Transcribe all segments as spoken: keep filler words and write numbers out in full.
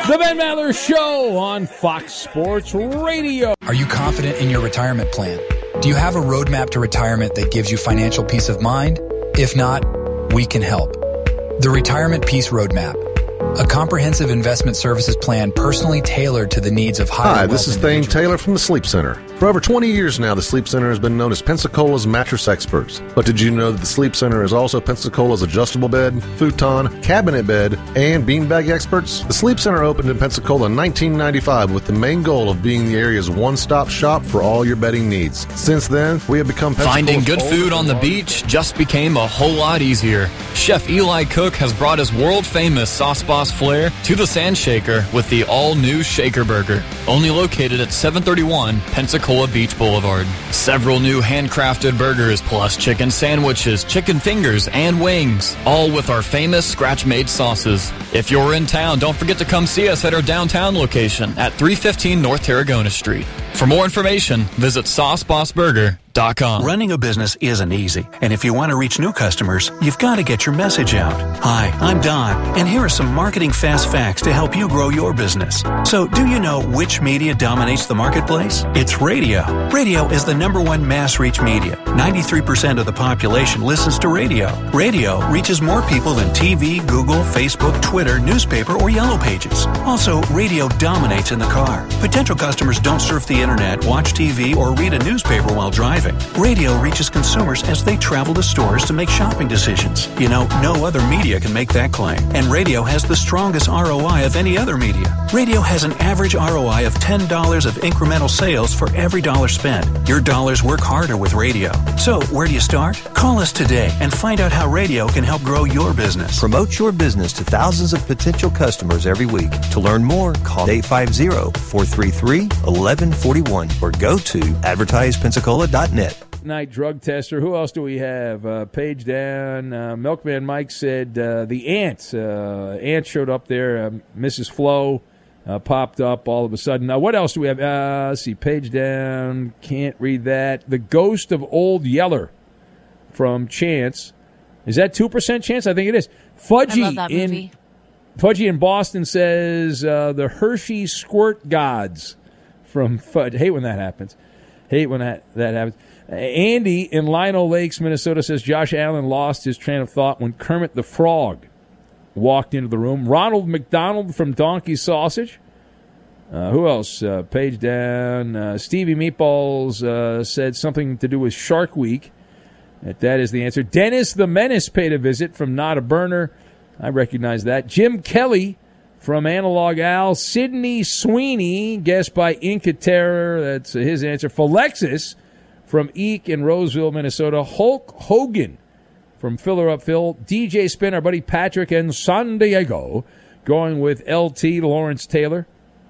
The Ben Maller Show on Fox Sports Radio. Are you confident in your retirement plan? Do you have a roadmap to retirement that gives you financial peace of mind? If not, we can help. The Retirement Peace Roadmap, a comprehensive investment services plan personally tailored to the needs of higher Hi, this is Thane Taylor from the Sleep Center. For over twenty years now, the Sleep Center has been known as Pensacola's mattress experts. But did you know that the Sleep Center is also Pensacola's adjustable bed, futon, cabinet bed, and beanbag experts? The Sleep Center opened in Pensacola in nineteen ninety-five with the main goal of being the area's one-stop shop for all your bedding needs. Since then, we have become Pensacola's Finding good food on the beach just became a whole lot easier. Chef Eli Cook has brought his world-famous Sauce Boss flair to the Sand Shaker with the all-new Shaker Burger, only located at seven thirty-one Pensacola Beach Boulevard. Several new handcrafted burgers plus chicken sandwiches, chicken fingers, and wings, all with our famous scratch-made sauces. If you're in town, don't forget to come see us at our downtown location at three fifteen North Tarragona Street. For more information, visit sauce boss burger dot com. Running a business isn't easy, and if you want to reach new customers, you've got to get your message out. Hi, I'm Don, and here are some marketing fast facts to help you grow your business. So, do you know which media dominates the marketplace? It's radio. Radio is the number one mass reach media. ninety-three percent of the population listens to radio. Radio reaches more people than T V, Google, Facebook, Twitter, newspaper, or Yellow Pages. Also, radio dominates in the car. Potential customers don't surf the internet, watch T V, or read a newspaper while driving. Radio reaches consumers as they travel to stores to make shopping decisions. You know, no other media can make that claim. And radio has the strongest R O I of any other media. Radio has an average R O I of ten dollars of incremental sales for every dollar spent. Your dollars work harder with radio. So, where do you start? Call us today and find out how radio can help grow your business. Promote your business to thousands of potential customers every week. To learn more, call eight five zero, four three three, one one four one or go to advertise pensacola dot net. Night drug tester. Who else do we have? Uh, page down. Uh, Milkman Mike said uh, the ant. Uh, ant showed up there. Uh, Missus Flo uh, popped up all of a sudden. Now, what else do we have? Uh, let's see. Page down. Can't read that. The ghost of Old Yeller from Chance. Is that two percent chance? I think it is. Fudgy I love that in movie. Fudgy in Boston says uh, the Hershey Squirt Gods from Fudge. Hate when that happens. Hate when that, that happens. Andy in Lino Lakes, Minnesota says Josh Allen lost his train of thought when Kermit the Frog walked into the room. Ronald McDonald from Donkey Sausage. Uh, who else? Uh, page down. Uh, Stevie Meatballs uh, said something to do with Shark Week. That, that is the answer. Dennis the Menace paid a visit from Not a Burner. I recognize that. Jim Kelly from Analog Al. Sidney Sweeney, guessed by Inca Terror. That's his answer. Philexis from Eek in Roseville, Minnesota. Hulk Hogan from Filler Up Phil. D J Spin, our buddy Patrick in San Diego, going with L T, Lawrence Taylor.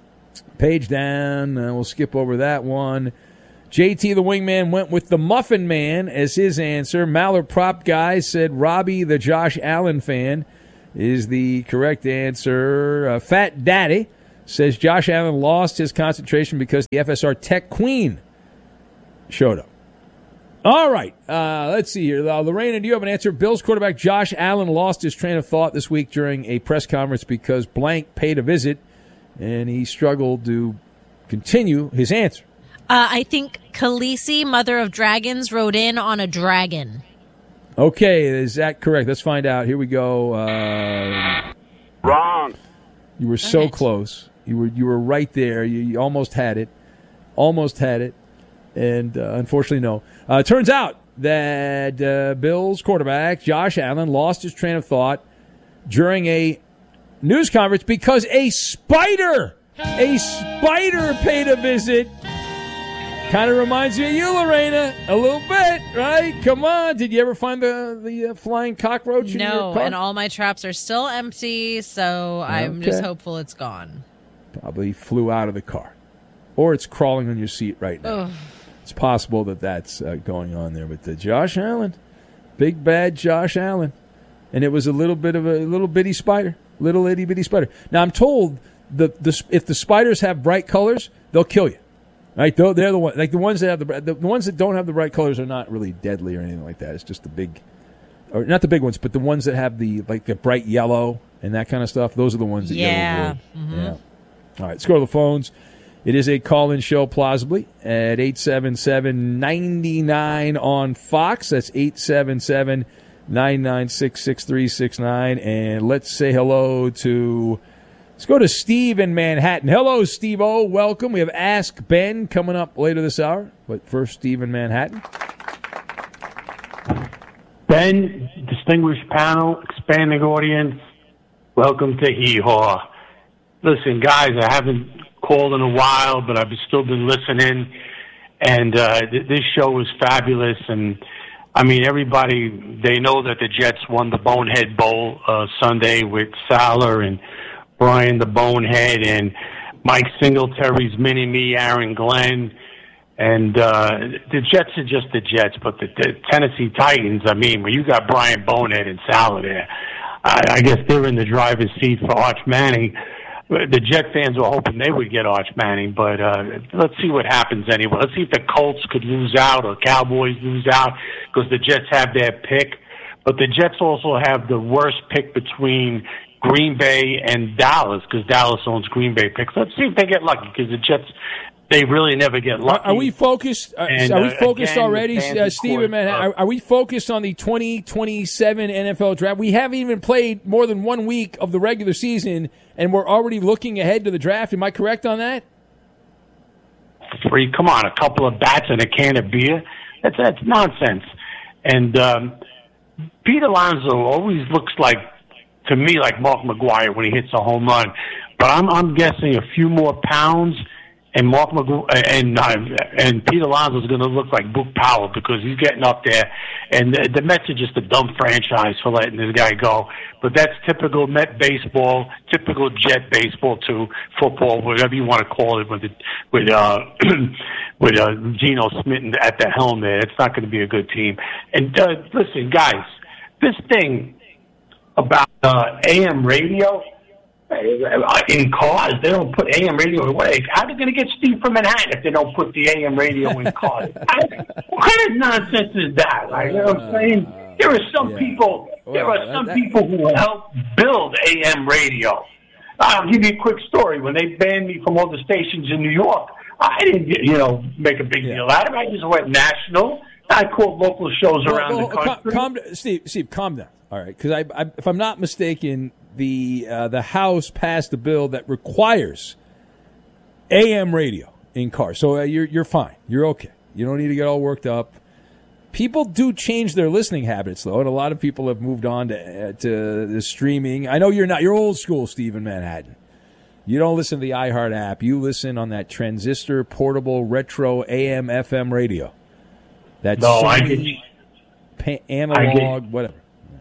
Page down. Uh, we'll skip over that one. J T the Wingman went with the Muffin Man as his answer. Maller Prop Guy said Robbie the Josh Allen fan is the correct answer. Uh, Fat Daddy says Josh Allen lost his concentration because the F S R Tech Queen showed up. All right, uh, let's see here. Uh, Lorena, do you have an answer? Bills quarterback Josh Allen lost his train of thought this week during a press conference because blank paid a visit, and he struggled to continue his answer. Uh, I think Khaleesi, Mother of Dragons, rode in on a dragon. Okay, is that correct? Let's find out. Here we go. Uh, Wrong. You were so right. close. You were you were right there. You, you almost had it. Almost had it. And uh, unfortunately, no. Uh, turns out that uh, Bills quarterback Josh Allen lost his train of thought during a news conference because a spider, a spider paid a visit. Kind of reminds you of you, Lorena, a little bit, right? Come on. Did you ever find the, the uh, flying cockroach in your No, car? and all my traps are still empty, so okay. I'm just hopeful it's gone. Probably flew out of the car. Or it's crawling on your seat right now. Ugh. It's possible that that's uh, going on there. But the Josh Allen, big bad Josh Allen. And it was a little bit of a little bitty spider, little itty bitty spider. Now, I'm told the, the if the spiders have bright colors, they'll kill you. Right? They're the ones, like the ones that have the, the the ones that don't have the bright colors are not really deadly or anything like that. It's just the big, or not the big ones, but the ones that have the like the bright yellow and that kind of stuff, those are the ones that Yeah. you avoid. Mm-hmm. Yeah. All right, let's go to the phones. It is a call-in show, plausibly, at eight seven seven, nine nine on Fox. That's eight seven seven, nine nine six, six three six nine. And let's say hello to, let's go to Steve in Manhattan. Hello, Steve-O. Welcome. We have Ask Ben coming up later this hour. But first, Steve in Manhattan. Ben, distinguished panel, expanding audience, welcome to Hee Haw. Listen, guys, I haven't called in a while, but I've still been listening, and uh, th- this show was fabulous. And I mean, everybody, they know that the Jets won the Bonehead Bowl uh, Sunday with Salah and Brian the Bonehead and Mike Singletary's mini-me, Aaron Glenn. And uh, the Jets are just the Jets, but the, the Tennessee Titans, I mean, when you got Brian Bonehead and Salah there, I, I guess they're in the driver's seat for Arch Manning. The Jet fans were hoping they would get Arch Manning, but uh, let's see what happens anyway. Let's see if the Colts could lose out or Cowboys lose out, because the Jets have their pick. But the Jets also have the worst pick between Green Bay and Dallas, because Dallas owns Green Bay picks. Let's see if they get lucky, because the Jets, they really never get lucky. Are, are we focused? Uh, and, are we uh, focused again, already, uh, Steve? Man, are, are we focused on the twenty twenty-seven N F L draft? We haven't even played more than one week of the regular season, and we're already looking ahead to the draft. Am I correct on that? Three, come on, a couple of bats and a can of beer. That's that's nonsense. And um, Pete Alonso always looks like, to me, like Mark McGwire when he hits a home run. But I'm I'm guessing a few more pounds, and Mark McGwire and uh, and Pete Alonso is going to look like Book Powell, because he's getting up there. And the, the Mets are just a dumb franchise for letting this guy go. But that's typical Met baseball, typical Jet baseball too, football, whatever you want to call it, with the, with uh, with uh, Geno Smith at the helm there. It's not going to be a good team. And uh, listen, guys, this thing about uh, A M radio in cars, they don't put A M radio away. How are they going to get Steve from Manhattan if they don't put the A M radio in cars? I, what kind of nonsense is that? Like, you know what I'm saying? There are some yeah. people. There Well, are some that- people who help build A M radio. I'll give you a quick story. When they banned me from all the stations in New York, I didn't, get, you know, make a big Yeah. deal out of it. I just went national. I called local shows Well, around well, the cal- country. calm, Steve, Steve, calm down. All right, because I, I, if I'm not mistaken, the uh, the House passed a bill that requires A M radio in cars. So uh, you're you're fine. You're okay. You don't need to get all worked up. People do change their listening habits, though, and a lot of people have moved on to uh, to the streaming. I know you're not. You're old school, Steve, in Manhattan. You don't listen to the iHeart app. You listen on that transistor, portable, retro A M F M radio. That No, I Sony, get- pa- analog, whatever.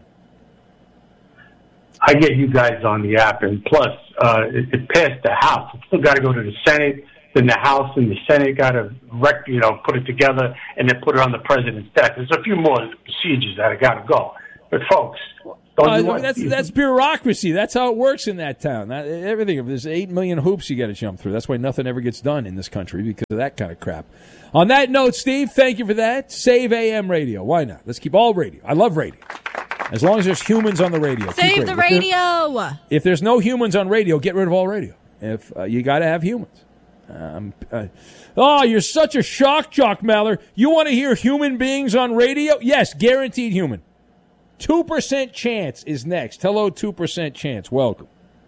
I get you guys on the app, and plus, uh, it, it passed the House. It still got to go to the Senate, then the House and the Senate got to, rec- you know, put it together, and then put it on the president's desk. There's a few more procedures that have got to go. But folks, don't Uh, you want that's that's bureaucracy. That's how it works in that town. That, everything. There's eight million hoops you got to jump through. That's why nothing ever gets done in this country, because of that kind of crap. On that note, Steve, thank you for that. Save A M radio. Why not? Let's keep all radio. I love radio. As long as there's humans on the radio. keep Save the If there- radio. If there's no humans on radio, get rid of all radio. If uh, you got to have humans. Um, uh, oh, you're such a shock jock, Maller. You want to hear human beings on radio? Yes, guaranteed human. two percent chance is next. Hello, two percent chance. Welcome.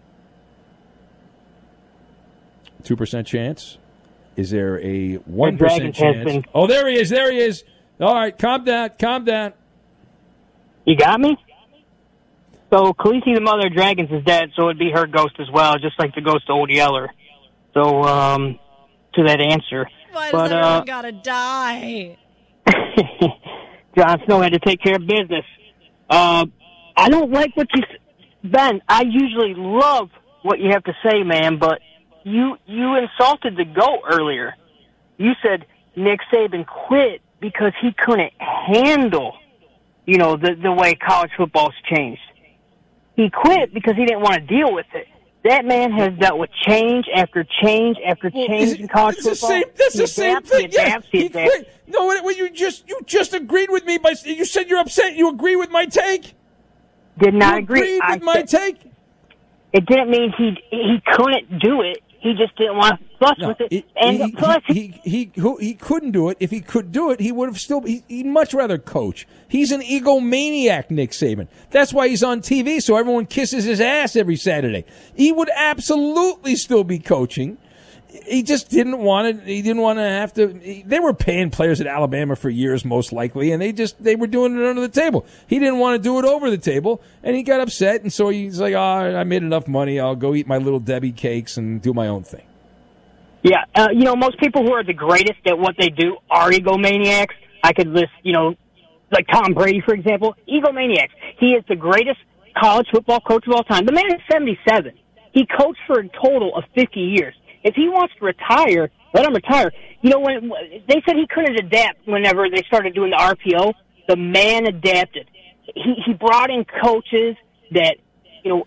two percent chance? Is there a one percent chance? Been... Oh, there he is. There he is. All right, calm down. Calm down. You got me? So, Khaleesi, the mother of dragons, is dead, so it'd be her ghost as well, just like the ghost of Old Yeller. So, um, to that answer. Why does but, everyone uh, gotta die? Jon Snow had to take care of business. Uh, I don't like what you... Ben, I usually love what you have to say, man, but you you insulted the GOAT earlier. You said Nick Saban quit because he couldn't handle, you know, the, the way college football's changed. He quit because he didn't want to deal with it. That man has dealt with change after change after Well, change is it- in college it's the football. same, that's He the same adapts, he thing. Yes, adapts, he he adapts. quit. No, what- what you just you just agreed with me by you said you're upset. You agree with my take. Did not you agree. agreed I with my said- take. it didn't mean he he couldn't do it. He just didn't want to fuss No, with it. it- and he, plus, he, he, he, who- he couldn't do it. If he could do it, he would have still. He, he'd much rather coach. He's an egomaniac, Nick Saban. That's why he's on T V, so everyone kisses his ass every Saturday. He would absolutely still be coaching. He just didn't want to. He didn't want to have to. he- They were paying players at Alabama for years, most likely, and they just they were doing it under the table. He didn't want to do it over the table, and he got upset. And so he's like, "Oh, I made enough money. I'll go eat my little Debbie cakes and do my own thing." yeah, uh, you know, most people who are the greatest at what they do are egomaniacs. I could list, you know, like Tom Brady, for example, egomaniacs. He is the greatest college football coach of all time. The man is seventy-seven. He coached for a total of fifty years. If he wants to retire, let him retire. You know, when they said he couldn't adapt whenever they started doing the R P O, the man adapted. He he brought in coaches that, you know,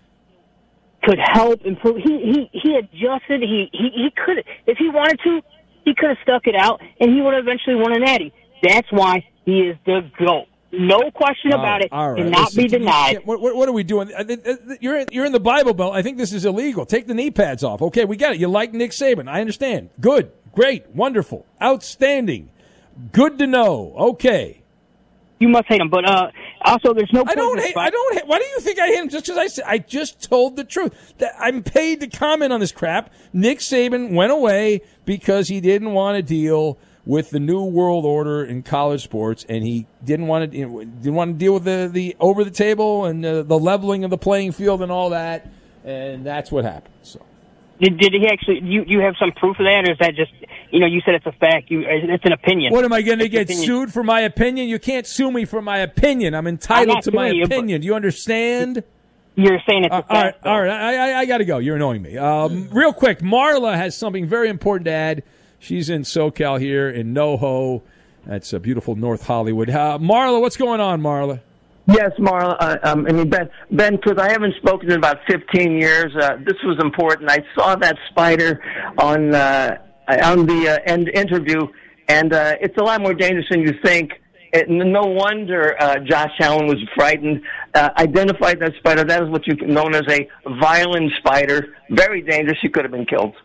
could help improve. He he he adjusted. He he he could, if he wanted to, he could have stuck it out, and he would have eventually won a natty. That's why he is the GOAT. No question about it. All right. Cannot Listen, be denied. What, what, what are we doing? Uh, th- th- You're in, you're in the Bible Belt. I think this is illegal. Take the knee pads off. Okay, we got it. You like Nick Saban. I understand. Good. Great. Wonderful. Outstanding. Good to know. Okay. You must hate him, but uh, also there's no. I don't hate. I don't hate. Why do you think I hate him? Just because I said I just told the truth. That I'm paid to comment on this crap. Nick Saban went away because he didn't want to deal with the new world order in college sports, and he didn't want to didn't want to deal with the, the over the table and uh, the leveling of the playing field and all that, and that's what happened. So, Did, did he actually? You you have some proof of that, or is that just, you know? You said it's a fact. You it's an opinion. what am I going to It's get opinion. sued for my opinion? You can't sue me for my opinion. I'm entitled I'm not to my suing you, but- opinion. Do you understand? You're saying it's a Uh, fact. all right, though. all right. I, I, I got to go. You're annoying me. Um, real quick, Marla has something very important to add. She's in SoCal here in NoHo. That's a beautiful North Hollywood. Uh, Marla, what's going on, Marla? Yes, Marla. Uh, um, I mean, Ben, Ben, because I haven't spoken in about fifteen years. Uh, this was important. I saw that spider on uh, on the uh, end interview, and uh, it's a lot more dangerous than you think. It, no wonder uh, Josh Allen was frightened. Uh, identified that spider. That is what you known as a violent spider. Very dangerous. He could have been killed.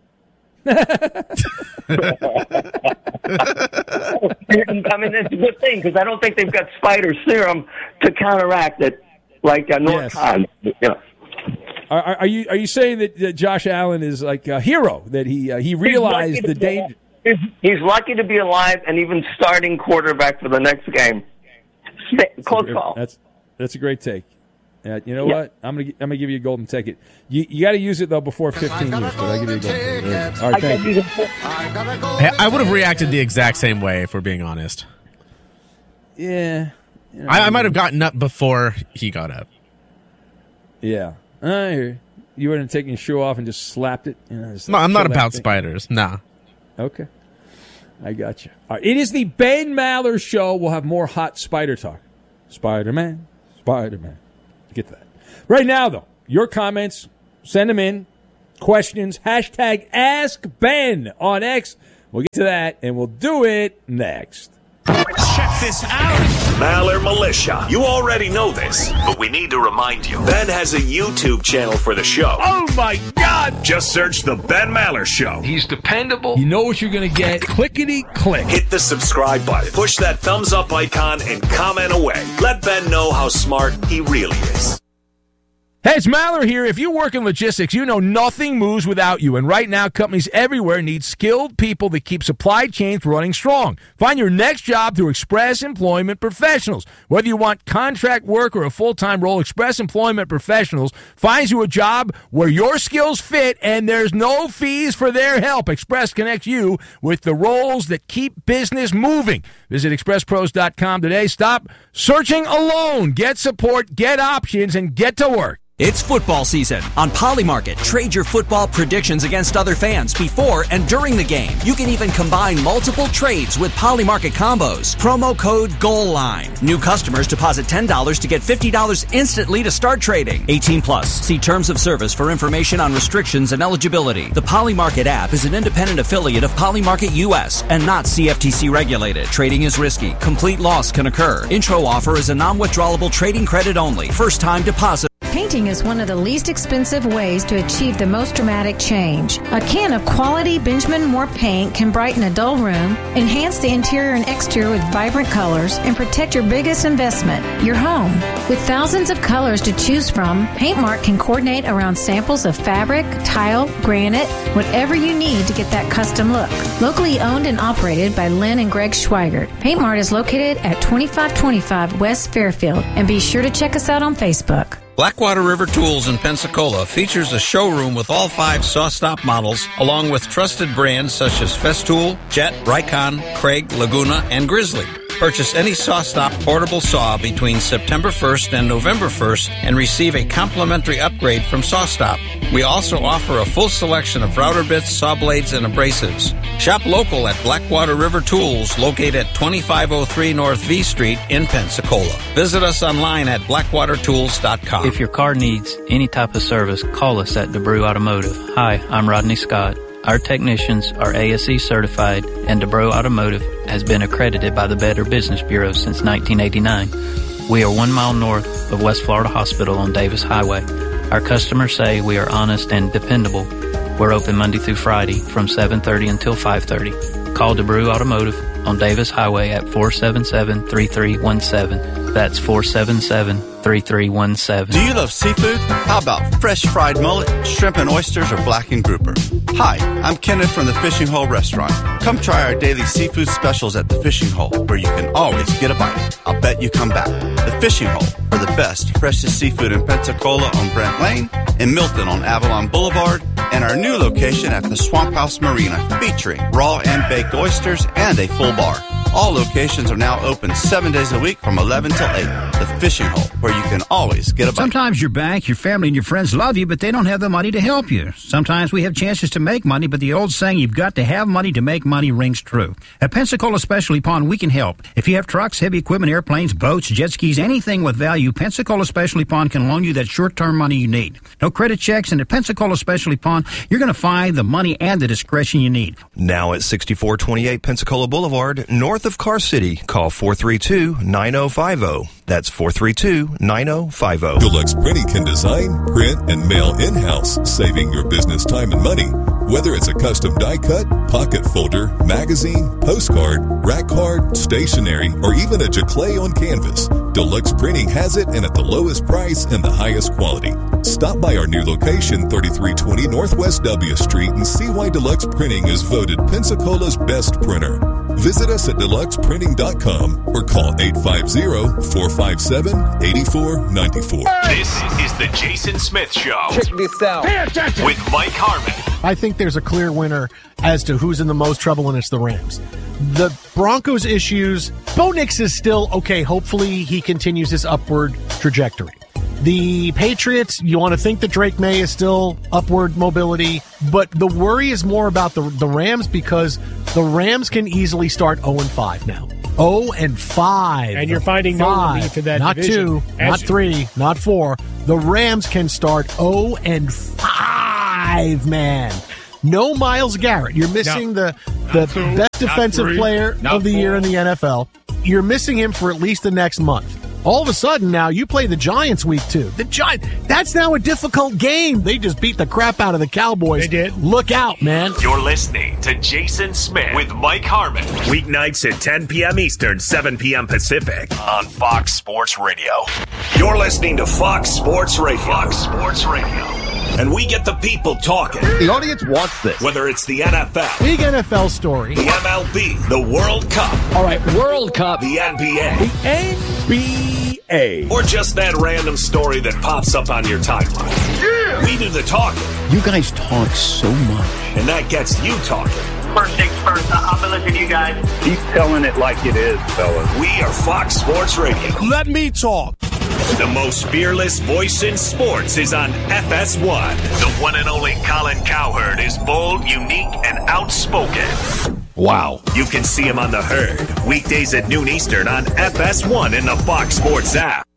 I mean, that's a good thing because I don't think they've got spider serum to counteract it, like uh, Norcon. You know. Are, are are you are you saying that, that Josh Allen is like a hero? That he uh, he realized the danger? He's, he's lucky to be alive and even starting quarterback for the next game. Close call. That's that's a great take. Uh, you know Yeah. what? I'm gonna gi- I'm gonna give you a golden ticket. You you got to use it though before fifteen years, but I give you a golden ticket. All right, thank you. Hey, I would have reacted the exact same way, if we're being honest. Yeah, you know, I, I might have gotten up before he got up. Yeah, I hear you. You wouldn't have taken your shoe off and just slapped it. You know, just No, I'm not kill that about thing. spiders. Nah. Okay, I got you. All right. It is the Ben Maller Show. We'll have more hot spider talk. Spider-Man, Spider-Man. Get that. Right now, though, your comments, send them in. Questions, hashtag Ask Ben on X. We'll get to that, and we'll do it next. Check this out. Maller Militia. You already know this, but we need to remind you. Ben has a YouTube channel for the show. Oh, my God. Just search The Ben Maller Show. He's dependable. You know what you're going to get. Clickety click. Hit the subscribe button. Push that thumbs up icon and comment away. Let Ben know how smart he really is. Hey, it's Maller here. If you work in logistics, you know nothing moves without you. And right now, companies everywhere need skilled people that keep supply chains running strong. Find your next job through Express Employment Professionals. Whether you want contract work or a full-time role, Express Employment Professionals finds you a job where your skills fit and there's no fees for their help. Express connects you with the roles that keep business moving. Visit express pros dot com today. Stop searching alone. Get support, get options, and get to work. It's football season. On Polymarket, trade your football predictions against other fans before and during the game. You can even combine multiple trades with Polymarket combos. Promo code GOALLINE. New customers deposit ten dollars to get fifty dollars instantly to start trading. eighteen plus. See terms of service for information on restrictions and eligibility. The Polymarket app is an independent affiliate of Polymarket U S and not C F T C regulated. Trading is risky. Complete loss can occur. Intro offer is a non-withdrawable trading credit only. First time deposit. Painting painting is one of the least expensive ways to achieve the most dramatic change. A can of quality Benjamin Moore paint can brighten a dull room, enhance the interior and exterior with vibrant colors, and protect your biggest investment, your home. With thousands of colors to choose from, PaintMart can coordinate around samples of fabric, tile, granite, whatever you need to get that custom look. Locally owned and operated by Lynn and Greg Schweigert, PaintMart is located at twenty-five twenty-five West Fairfield, and be sure to check us out on Facebook. Blackwater River Tools in Pensacola features a showroom with all five SawStop models, along with trusted brands such as Festool, Jet, Rycon, Craig, Laguna, and Grizzly. Purchase any SawStop portable saw between September first and November first and receive a complimentary upgrade from SawStop. We also offer a full selection of router bits, saw blades, and abrasives. Shop local at Blackwater River Tools, located at twenty-five oh three North V Street in Pensacola. Visit us online at blackwater tools dot com. If your car needs any type of service, call us at DeBrew Automotive. Hi, I'm Rodney Scott. Our technicians are A S E certified, and DeBrew Automotive has been accredited by the Better Business Bureau since nineteen eighty-nine. We are one mile north of West Florida Hospital on Davis Highway. Our customers say we are honest and dependable. We're open Monday through Friday from seven thirty until five thirty. Call DeBrew Automotive on Davis Highway at four seven seven, three three one seven. That's four seven seven, three three one seven. Do you love seafood? How about fresh fried mullet, shrimp and oysters, or blackened grouper? Hi, I'm Kenneth from the Fishing Hole Restaurant. Come try our daily seafood specials at the Fishing Hole, where you can always get a bite. I'll bet you come back. The Fishing Hole, for the best, freshest seafood in Pensacola on Brent Lane, in Milton on Avalon Boulevard, and our new location at the Swamp House Marina, featuring raw and baked oysters and a full bar. All locations are now open seven days a week from eleven till eight. The Fishing Hole, where you can always get a bite. Sometimes your bank, your family, and your friends love you, but they don't have the money to help you. Sometimes we have chances to make money, but the old saying, you've got to have money to make money, rings true. At Pensacola Specialty Pond, we can help. If you have trucks, heavy equipment, airplanes, boats, jet skis, anything with value, Pensacola Specialty Pond can loan you that short-term money you need. No credit checks, and at Pensacola Specialty Pond, you're going to find the money and the discretion you need. Now at sixty-four twenty-eight Pensacola Boulevard, north of Car City, call four three two, nine oh five oh. That's four three two, nine oh five oh. Deluxe Printing can design, print, and mail in-house, saving your business time and money. Whether it's a custom die cut, pocket folder, magazine, postcard, rack card, stationery, or even a Jaclay on canvas, Deluxe Printing has it, and at the lowest price and the highest quality. Stop by our new location, thirty-three twenty Northwest W Street, and see why Deluxe Printing is voted Pensacola's best printer. Visit us at deluxe printing dot com or call eight five zero, four five seven, eight four nine four. This is the Jason Smith Show. Check this out. Pay attention. With Mike Harmon. I think there's a clear winner as to who's in the most trouble, and it's the Rams. The Broncos' issues, Bo Nix is still okay. Hopefully he continues his upward trajectory. The Patriots, you want to think that Drake May is still upward mobility, but the worry is more about the the Rams, because the Rams can easily start oh and five now. oh and five. And you're finding five. no relief in that not division. Not two, not three, not four. The Rams can start oh and five, man. No Myles Garrett. You're missing No. the, the two, best defensive three, player not of the four. year in the N F L. You're missing him for at least the next month. All of a sudden now you play the Giants week two. The Giants, that's now a difficult game. They just beat the crap out of the Cowboys. They did. Look out, man. You're listening to Jason Smith with Mike Harmon. Weeknights at ten p.m. Eastern, seven p.m. Pacific on Fox Sports Radio. You're listening to Fox Sports Radio. Fox Sports Radio. And we get the people talking. The audience wants this. Whether it's the N F L, Big N F L story. the M L B, the World Cup, All right, World Cup. the N B A, N B A. or just that random story that pops up on your timeline. Yeah! We do the talking. You guys talk so much. And that gets you talking. First things first, I've been listening to you guys. Keep telling it like it is, fellas. We are Fox Sports Radio. Let me talk. The most fearless voice in sports is on F S one. The one and only Colin Cowherd is bold, unique, and outspoken. Wow. You can see him on The Herd, weekdays at noon Eastern on F S one in the Fox Sports app.